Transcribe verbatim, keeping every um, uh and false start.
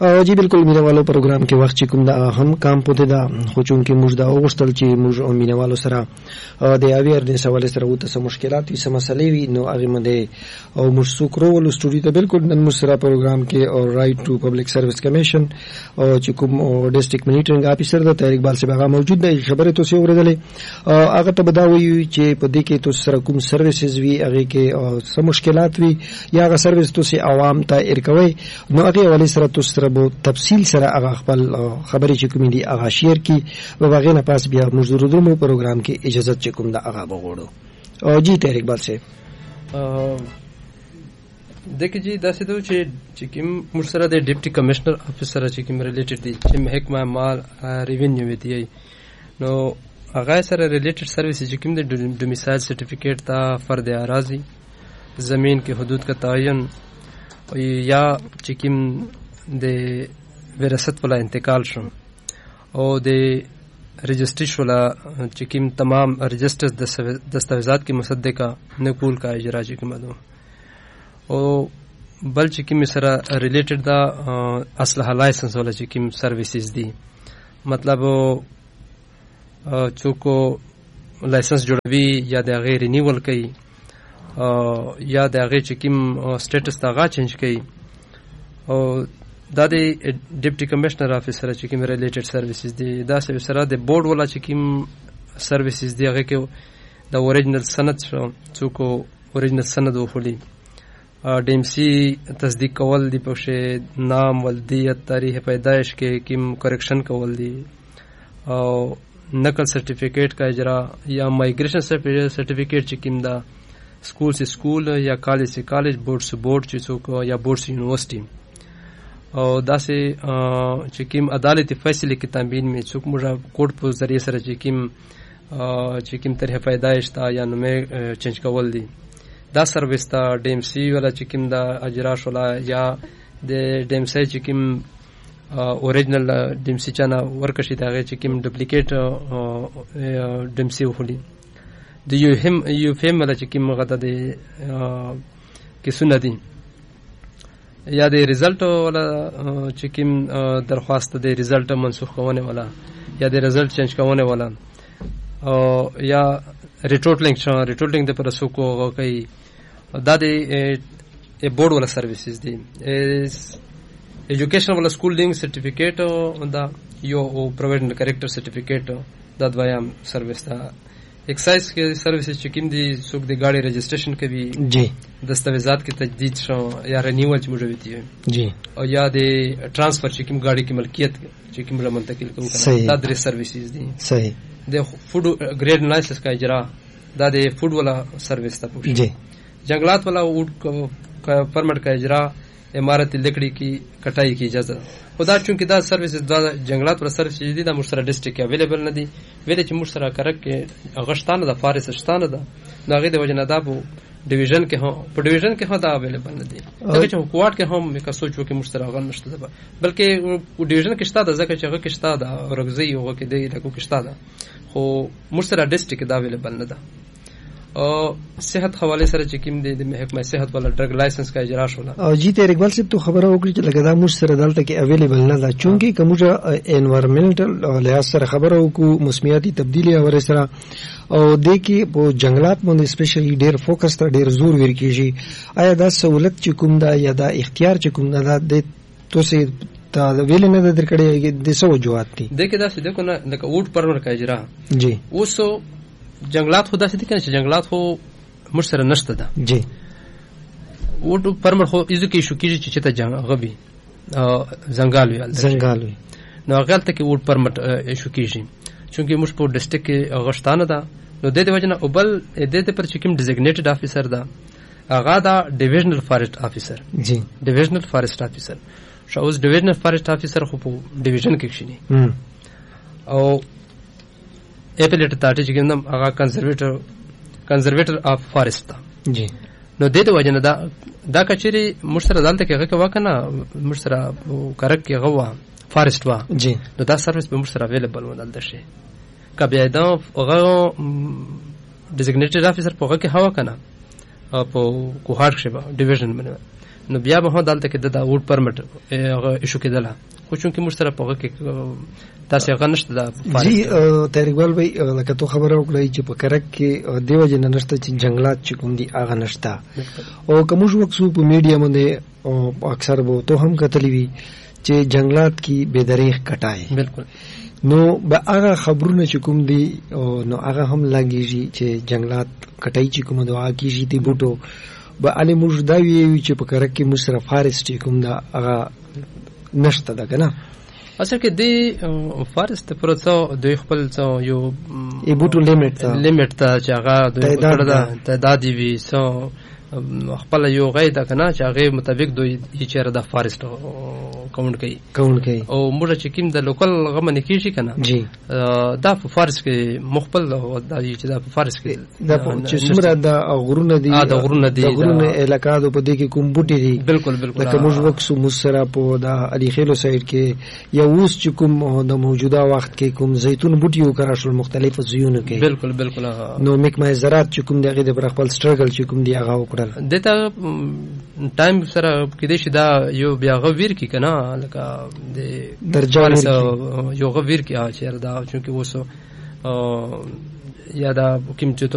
جی بالکل مینوالو پروګرام کې وخت چې کوم دا هم کام پته دا خو چون کې موږ دا وغوښتل چې موږ مینوالو سره د اویرنس حواله سره وته سم مشکلات وي سم مسلې وي نو هغه مده او موږ سوکرو ول سټوډیو ته بالکل نن موږ سره پروګرام کې او رائټ ټو پبلک سرویس کمیشن او چې کوم ډیسټریکټ منیټرینګ افیسر د طارق اقبال صاحب هغه موجود دی خبره تاسو اوریدلې هغه ته بداوي چې په دې کې تاسو سره کوم سرویسز وي هغه کې سم مشکلات وي یا هغه سرویس تاسو عوام ته ارکوي نو هغه ولې سره تاسو بو تفصیل سره هغه خپل خبرې چې کوم دي هغه شیر کی او هغه نه پاس بیا موږ ضرورت مو پروګرام کې اجازه چې کوم دا هغه بغوړو او جی طارق اقبال صاحب دغه جی دا څه دوی چې کوم موږ سره د ډیپټي کمشنر افیسر چې کوم ریلیټډ دي چې محکمه مال ریوینیو وی نو هغه سره ریلیټډ سرویس چې کوم د ډومیسایل سرټیفیکیټ تا فرد اراضی زمین کے حدود کا تعین یا چې کوم د وراثت ولا انتقال شو او د رجسٹری ولا چې کوم تمام رجسٹر دستاویزات کی مصدقہ نقول کا اجرا چې کوم دو او بل چې کوم سره ریلیټډ دا اسلحه لایسنس ولا چې کوم سرویسز دي مطلب چوکو لایسنس جوړوي یا د غیر رینیول کوي یا د غیر چې کوم سټیټس دا غا چینج کوي او دا د ډیپټي کمشنر افیسر چې کوم ریلیټډ سرویسز دي دا سره د بورډ ولا چې کوم سرویسز دي هغه کې د اوریجنل سند شو څوک اوریجنل سند وخولي ډی ایم سی تصدیق کول دی پښه نام ولدیت تاریخ پیدائش کې کوم کریکشن کول دي او نقل سرټیفیکیټ کا اجرا یا مایګریشن سرټیفیکیټ چې کوم دا سکول سے سکول یا کالج سے کالج بورډ سے بورډ چې څوک یا بورډ سے یونیورسيټي او دا سه چې کوم عدالتي فیصله کې تامین میں څوک موږ کوډ په ذریعہ سره چې کوم چې کوم طرح پیدائش تا یا نومه چینج کول دي دا سرویس تا ډی ایم سی ولا چې کوم دا اجرا شولا یا د ډی ایم سی چې کوم اوریجنل ډی ایم سی چانا ورکشي دا چې کوم ډوپلیکیټ ډی ایم سی وخولي د یو هم یو فهم ولا چې کوم غته د کې سنت دي یا د ریزلټ ولا چې کوم درخواست د ریزلټ منسوخ کونه ولا یا د ریزلټ چینج کونه ولا او یا ریټوټلینګ شو ریټوټلینګ د پر سو کو کوي دا د بورډ ولا سرویسز دي ایجوکیشن ولا سکولینګ سرټیفیکیټ دا یو پروویډنټ کریکټر سرټیفیکیټ دا دویم سرویس دا ایکسایز کے سروسز چکم دی سوک دی گاڑی رجسٹریشن کے بھی جی دستاویزات کی تجدید شو یا رینیول چ موجودی ہے جی اور یا دی ٹرانسفر چکم گاڑی کی ملکیت چکم منتقل کو دا در سروسز دی صحیح د فوډ ګریډ انالیسس کا اجرا دا د فوډ والا سروس تا پوښتنه جی جنگلات والا ووډ پرمٹ کا اجرا عمارت لکڑی کی کٹائی کی اجازت خدا چونکہ دا سروسز دا جنگلات والا سروس دی دا مشترا ڈسٹرکٹ اویلیبل ندی ویلے چ مشترا کرک کے اغشتانه دا فارس شتانه دا ناغه د وجنه دا بو ډیویژن کې هم په ډیویژن کې هم دا اویلیبل ندی ځکه چې حکومت کې هم یک سوچو کې مشترا غن نشته ده بلکې ډیویژن کې شته ده ځکه چې هغه کې شته ده ورغزي هغه کې دی لکه کې شته ده خو مشترا ډسټرکټ دا اویلیبل نه ده او صحت حواله سره چې کوم د محکمه صحت ولا ډرګ لایسنس کا اجرا شولا او جی ته اقبال صاحب تو خبره وکړي چې لکه دا مشترا دلته کې اویلیبل نه ده چونکی کومه انوایرنمنټل لحاظ سره خبره وکړو موسمیاتي تبدیلی اور سره او د کې په جنگلات باندې سپیشلی ډیر فوکس ته ډیر زور ورکیږي آیا دا سہولت چې کوم دا یا دا اختیار چې کوم دا د توسه تا ویل نه درکړي د سو جوات دي د کې دا څه د کو نه لکه ووټ پرمر کا اجرا جی اوسو جنگلات خدا څه دي کنه چې جنگلات خو مر سره نشته ده جی ووټ پرمر خو ایزو کې شو کیږي چې ته جنگ غبي زنګال وی زنګال وی نو غلطه کې ووټ پرمټ ایشو کیږي چونکه موږ په ډسټرکټ کې غشتانه ده نو د دې وجنه او بل د دې پر چې کوم ډیزګنیټډ افیسر ده هغه دا ډیویژنل فارسټ افیسر جی ډیویژنل فارسټ افیسر شاوز ډیویژنل فارسټ افیسر خو په ډیویژن کې شینی او اپیلیټ ته چې کوم هغه کنزرویټر کنزرویټر اف فارسټ جی نو د دې وجنه دا دا کچري مشترک دالته کې هغه کا وکنه مشترک کرک کې غوا فارسټ وا جی نو دا سروس به مشترک اویلیبل ودل دشي کبه دا هغه ډیزګنیټډ افیسر په هغه کې هوا کنه په کوهار کې ډیویژن باندې نو بیا به دلته کې د وډ پرمټ ایشو کېدله خو چونکې موږ سره په هغه کې تاسې هغه نشته د جی طاهر بھائی لکه تو خبره وکړئ چې په کرک کې دیو جن نشته چې جنگلات چې کوم دي هغه نشته او کوم وخت سو په میډیا باندې اکثر وو ته هم کتلی وی چې جنگلات کی بے دریغ کټای بالکل نو به هغه خبرونه چې کوم دي نو هغه هم لګیږي چې جنگلات کټای چې کوم دوا کیږي دی بوټو به علي موږ دا وی چې په کرک کې مصرف فارست کوم دا هغه نشته ده کنه اصل کې دی فارست پروسه د خپل یو ای بوټو لیمټ لیمټ ته چې هغه د کړه تعداد وی سو خپل یو غي دا کنه چې هغه مطابق دوی چې د فارست کاونټ کوي کاونټ کوي او موږ چې کوم د لوکل غمن کیږي کنه جی دا په فارس کې مخبل دا چې دا په فارس کې دا چې څومره د غرونه دي دا غرونه دي د غرونه علاقې د په دې کې کوم بوټي دي بالکل بالکل لکه موږ وکسو مصرا په د علي خیلو سایډ کې یا اوس چې کوم د موجوده وخت کې کوم زیتون بوټي او کراشل مختلفو زیونو کې بالکل بالکل نو مکمه زراعت چې کوم دغه د خپل سټرګل چې کوم دی هغه وکړل دته ټایم سره کې دې شدا یو بیا غویر کی کنه لکه د درجه یو غویر کی چې دا چونکه وسو یا دا کوم چې